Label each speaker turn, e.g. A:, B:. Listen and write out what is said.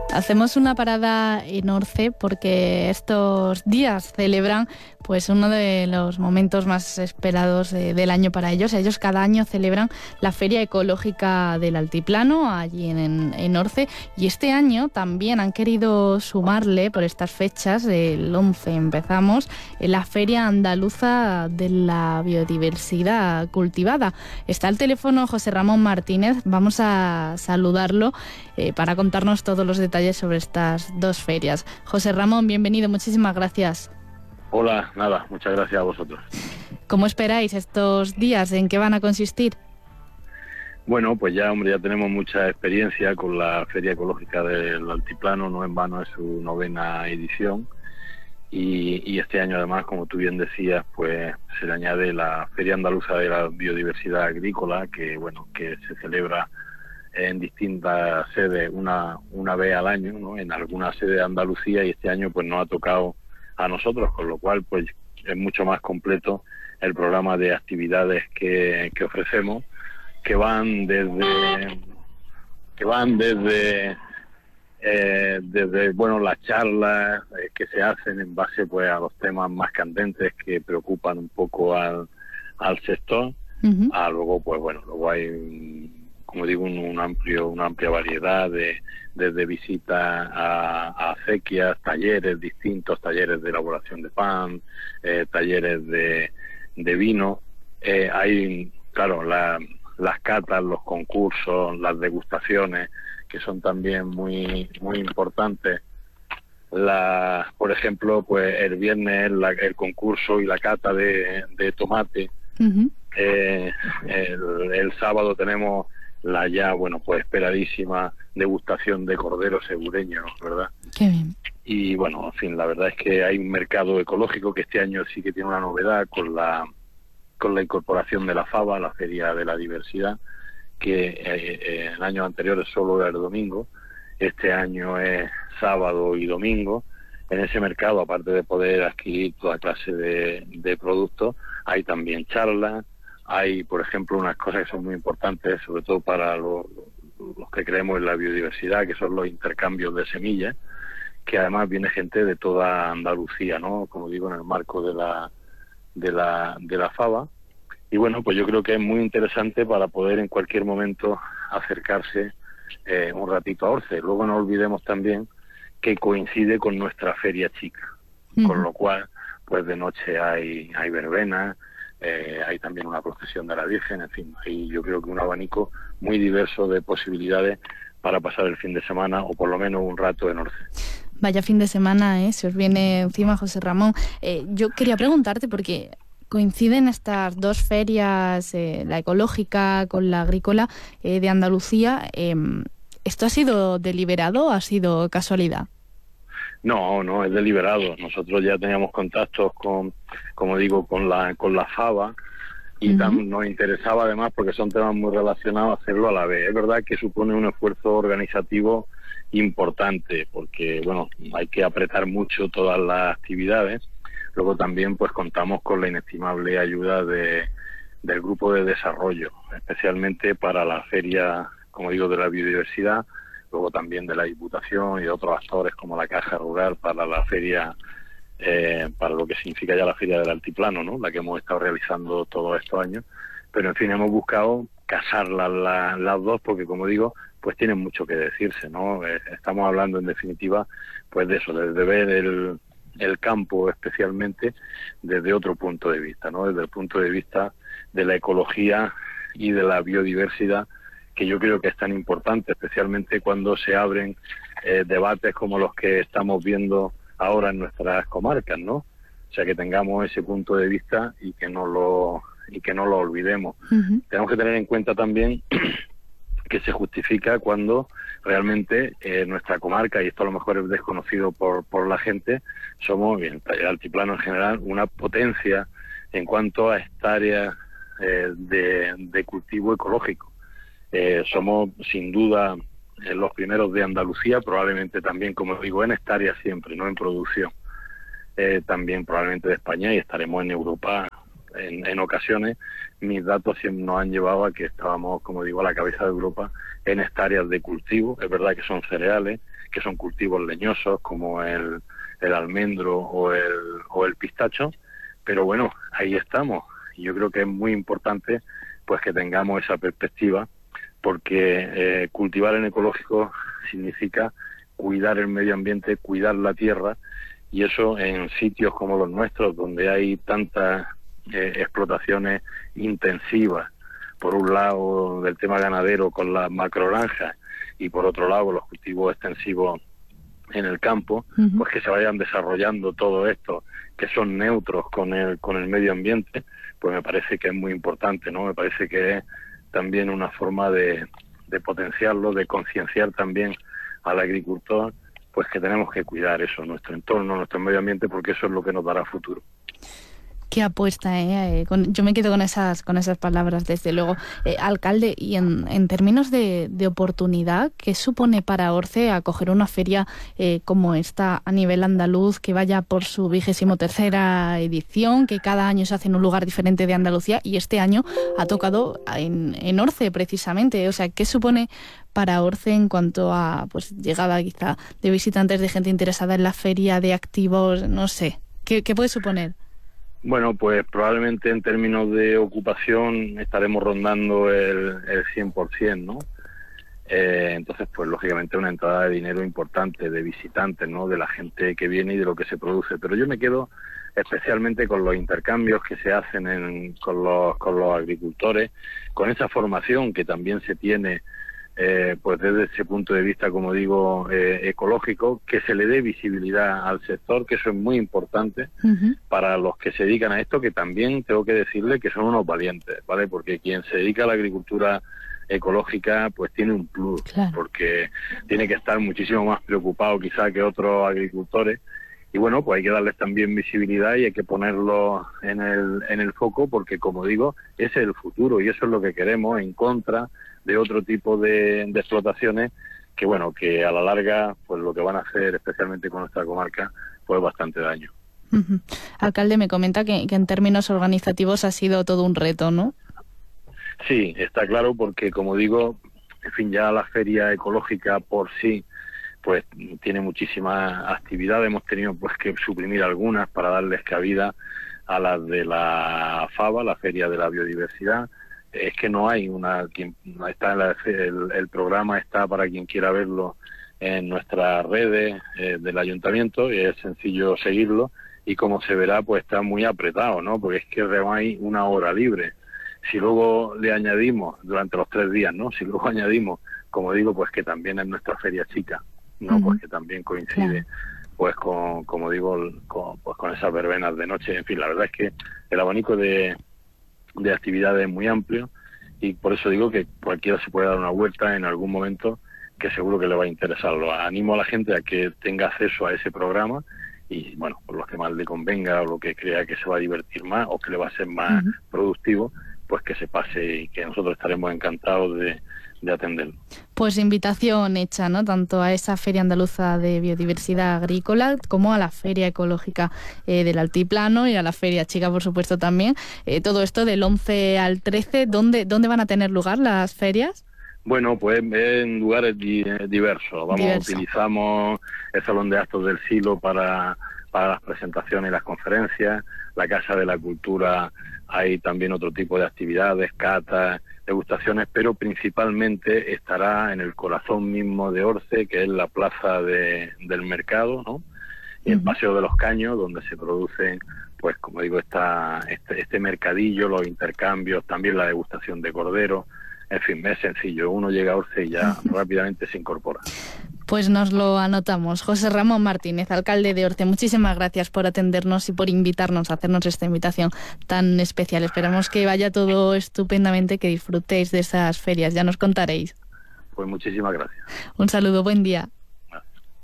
A: Hacemos una parada en Orce porque estos días celebran pues uno de los momentos más esperados del año para ellos. Ellos cada año celebran la Feria Ecológica del Altiplano allí en Orce, y este año también han querido sumarle por estas fechas, el 11 empezamos, la Feria Andaluza de la Biodiversidad Cultivada. Está al teléfono José Ramón Martínez, vamos a saludarlo para contarnos todos los detalles sobre estas dos ferias. José Ramón, bienvenido, muchísimas gracias.
B: Hola, nada, muchas gracias a vosotros.
A: ¿Cómo esperáis estos días? ¿En qué van a consistir?
B: Bueno, pues ya tenemos mucha experiencia con la Feria Ecológica del Altiplano, no en vano es su 9ª edición, y este año además, como tú bien decías, pues se le añade la Feria Andaluza de la Biodiversidad Agrícola, que se celebra en distintas sedes una vez al año, ¿no? En algunas sedes de Andalucía, y este año pues nos ha tocado a nosotros, con lo cual pues es mucho más completo el programa de actividades que ofrecemos, que van desde las charlas que se hacen en base pues a los temas más candentes que preocupan un poco al sector.
A: Uh-huh.
B: Luego hay como digo, una amplia variedad desde visitas a acequias, distintos talleres de elaboración de pan, talleres de vino. Hay, claro, las catas, los concursos, las degustaciones, que son también muy importantes. Por ejemplo, pues el viernes el concurso y la cata de tomate.
A: Uh-huh.
B: El sábado tenemos la pues esperadísima degustación de cordero segureño, ¿verdad?
A: Qué bien.
B: Y bueno, en fin, la verdad es que hay un mercado ecológico que este año sí que tiene una novedad con la incorporación de la FABA, la Feria de la Diversidad, que en años anteriores solo era el domingo, este año es sábado y domingo. En ese mercado, aparte de poder adquirir toda clase de productos, hay también charlas. Hay, por ejemplo, unas cosas que son muy importantes, sobre todo para los que creemos en la biodiversidad, que son los intercambios de semillas, que además viene gente de toda Andalucía, ¿no? Como digo, en el marco de la FABA. Y bueno, pues yo creo que es muy interesante para poder en cualquier momento acercarse un ratito a Orce. Luego no olvidemos también que coincide con nuestra feria chica,
A: uh-huh.
B: Con lo cual, pues de noche hay verbenas. Hay también una procesión de la Virgen, en fin, hay yo creo que un abanico muy diverso de posibilidades para pasar el fin de semana o por lo menos un rato en Orce.
A: Vaya fin de semana, se os viene encima, José Ramón. Yo quería preguntarte, porque coinciden estas dos ferias, la ecológica con la agrícola de Andalucía. ¿Esto ha sido deliberado o ha sido casualidad?
B: No, es deliberado. Nosotros ya teníamos contactos con la FABA, y
A: uh-huh.
B: nos interesaba además, porque son temas muy relacionados, hacerlo a la vez. Es verdad que supone un esfuerzo organizativo importante, porque hay que apretar mucho todas las actividades. Luego también pues contamos con la inestimable ayuda del grupo de desarrollo, especialmente para la feria, como digo, de la biodiversidad. Luego también de la Diputación y de otros actores como la Caja Rural para la feria, para lo que significa ya la Feria del Altiplano, ¿no? La que hemos estado realizando todos estos años. Pero en fin, hemos buscado casarlas las dos, porque como digo, pues tienen mucho que decirse, ¿no? Estamos hablando en definitiva pues de eso, desde ver el campo especialmente desde otro punto de vista, ¿no? Desde el punto de vista de la ecología y de la biodiversidad, que yo creo que es tan importante, especialmente cuando se abren debates como los que estamos viendo ahora en nuestras comarcas, ¿no? O sea, que tengamos ese punto de vista y que no lo olvidemos.
A: Uh-huh.
B: Tenemos que tener en cuenta también que se justifica cuando realmente nuestra comarca, y esto a lo mejor es desconocido por la gente, somos, en el altiplano en general, una potencia en cuanto a hectáreas de cultivo ecológico. Somos sin duda los primeros de Andalucía, probablemente también, como digo, en hectáreas siempre, no en producción. También probablemente de España, y estaremos en Europa en ocasiones mis datos siempre nos han llevado a que estábamos, como digo, a la cabeza de Europa en estas áreas de cultivo. Es verdad que son cereales, que son cultivos leñosos como el almendro o el pistacho, pero bueno, ahí estamos. Yo creo que es muy importante pues que tengamos esa perspectiva, porque cultivar en ecológico significa cuidar el medio ambiente, cuidar la tierra, y eso en sitios como los nuestros, donde hay tantas explotaciones intensivas, por un lado del tema ganadero con las macrogranjas y por otro lado los cultivos extensivos en el campo, pues que se vayan desarrollando todo esto, que son neutros con el medio ambiente, pues me parece que es muy importante, ¿no? Me parece que es también una forma de potenciarlo, de concienciar también al agricultor, pues que tenemos que cuidar eso, nuestro entorno, nuestro medio ambiente, porque eso es lo que nos dará futuro.
A: Qué apuesta, yo me quedo con esas palabras, desde luego. Alcalde, y en términos de oportunidad, ¿qué supone para Orce acoger una feria como esta a nivel andaluz, que vaya por su 23ª edición, que cada año se hace en un lugar diferente de Andalucía, y este año ha tocado en Orce precisamente? O sea, ¿qué supone para Orce en cuanto a pues llegada quizá de visitantes, de gente interesada en la feria, de activos, no sé? ¿Qué puede suponer?
B: Bueno, pues probablemente en términos de ocupación estaremos rondando el 100%, ¿no? Entonces, pues lógicamente una entrada de dinero importante, de visitantes, ¿no? De la gente que viene y de lo que se produce. Pero yo me quedo especialmente con los intercambios que se hacen con los agricultores, con esa formación que también se tiene, pues desde ese punto de vista, como digo, ecológico, que se le dé visibilidad al sector, que eso es muy importante para los que se dedican a esto, que también tengo que decirle que son unos valientes, ¿vale? Porque quien se dedica a la agricultura ecológica pues tiene un plus, claro, porque tiene que estar muchísimo más preocupado quizá que otros agricultores, y bueno, pues hay que darles también visibilidad y hay que ponerlo en el foco, porque como digo, ese es el futuro y eso es lo que queremos, en contra de otro tipo de explotaciones que bueno, que a la larga pues lo que van a hacer, especialmente con nuestra comarca, pues bastante daño.
A: Alcalde, me comenta que en términos organizativos ha sido todo un reto, ¿no?
B: Sí, está claro, porque como digo, en fin, ya la feria ecológica por sí pues tiene muchísimas actividades. Hemos tenido pues que suprimir algunas para darles cabida a las de la FABA, la Feria de la Biodiversidad. Es que no hay el programa está para quien quiera verlo en nuestras redes del ayuntamiento, y es sencillo seguirlo, y como se verá pues está muy apretado, ¿no? Porque es que no hay una hora libre. Si luego le añadimos durante los 3 días, ¿no? Si luego añadimos, como digo, pues que también es nuestra feria chica, ¿no? Pues que también coincide, pues con, como digo, con esas verbenas de noche. En fin, la verdad es que el abanico de actividades es muy amplio, y por eso digo que cualquiera se puede dar una vuelta en algún momento, que seguro que le va a interesar. Lo animo a la gente a que tenga acceso a ese programa, y bueno, por lo que más le convenga o lo que crea que se va a divertir más o que le va a ser más productivo, pues que se pase, y que nosotros estaremos encantados de atenderlo.
A: Pues invitación hecha, ¿no? Tanto a esa Feria Andaluza de Biodiversidad Agrícola como a la Feria Ecológica del Altiplano, y a la Feria Chica, por supuesto, también. Todo esto del 11 al 13, ¿dónde van a tener lugar las ferias?
B: Bueno, pues en lugares diversos. Utilizamos el Salón de Actos del Silo para las presentaciones y las conferencias. La Casa de la Cultura, hay también otro tipo de actividades, catas, degustaciones, pero principalmente estará en el corazón mismo de Orce, que es la plaza del mercado, ¿no? Y el Paseo de los Caños, donde se producen, pues como digo, este mercadillo, los intercambios, también la degustación de cordero. En fin, es sencillo, uno llega a Orce y ya rápidamente se incorpora.
A: Pues nos lo anotamos. José Ramón Martínez, alcalde de Orce, muchísimas gracias por atendernos y por invitarnos a hacernos esta invitación tan especial. Esperamos que vaya todo estupendamente, que disfrutéis de esas ferias. Ya nos contaréis.
B: Pues muchísimas gracias.
A: Un saludo, buen día.